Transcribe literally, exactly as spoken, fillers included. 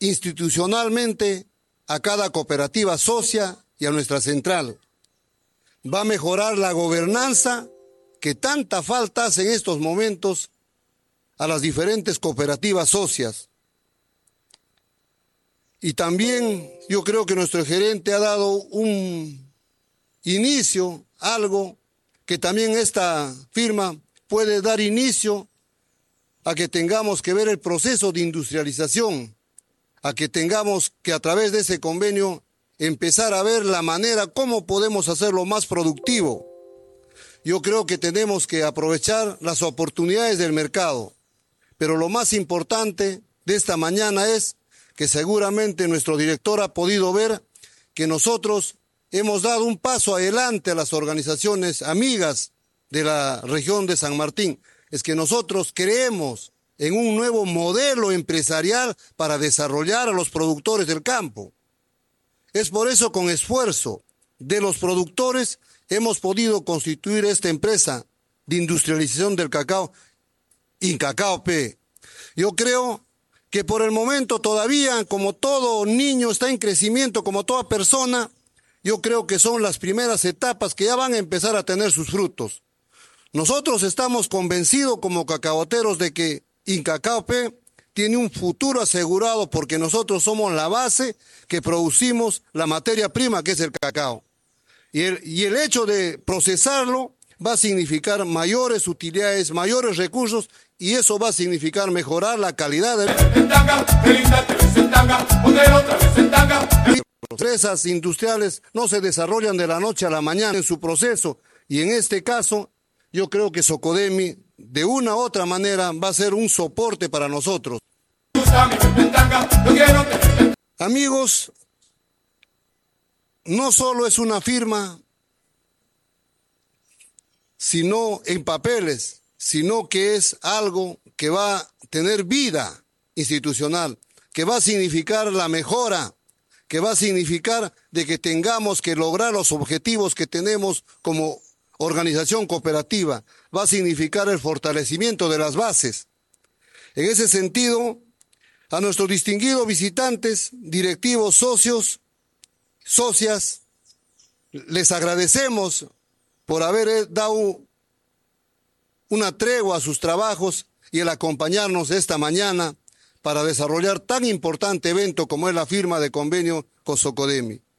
institucionalmente a cada cooperativa socia y a nuestra central. Va a mejorar la gobernanza que tanta falta hace en estos momentos a las diferentes cooperativas socias. Y también yo creo que nuestro gerente ha dado un inicio, algo que también esta firma puede dar inicio a que tengamos que ver el proceso de industrialización, a que tengamos que a través de ese convenio empezar a ver la manera cómo podemos hacerlo más productivo. Yo creo que tenemos que aprovechar las oportunidades del mercado, pero lo más importante de esta mañana es que seguramente nuestro director ha podido ver que nosotros hemos dado un paso adelante a las organizaciones amigas de la región de San Martín. Es que nosotros creemos en un nuevo modelo empresarial para desarrollar a los productores del campo. Es por eso, con esfuerzo de los productores, hemos podido constituir esta empresa de industrialización del cacao, Incacao-P. Yo creo que por el momento todavía, como todo niño está en crecimiento, como toda persona, yo creo que son las primeras etapas que ya van a empezar a tener sus frutos. Nosotros estamos convencidos como cacaoteros de que Incacao-P tiene un futuro asegurado porque nosotros somos la base que producimos la materia prima que es el cacao. Y el, y el hecho de procesarlo va a significar mayores utilidades, mayores recursos, y eso va a significar mejorar la calidad de las empresas industriales. No se desarrollan de la noche a la mañana en su proceso, y en este caso yo creo que Socodemi de una u otra manera va a ser un soporte para nosotros. Amigos, no solo es una firma, sino en papeles, sino que es algo que va a tener vida institucional, que va a significar la mejora, que va a significar de que tengamos que lograr los objetivos que tenemos como organización cooperativa, va a significar el fortalecimiento de las bases. En ese sentido, a nuestros distinguidos visitantes, directivos, socios, socias, les agradecemos por haber dado una tregua a sus trabajos y el acompañarnos esta mañana para desarrollar tan importante evento como es la firma de convenio con Socodemi.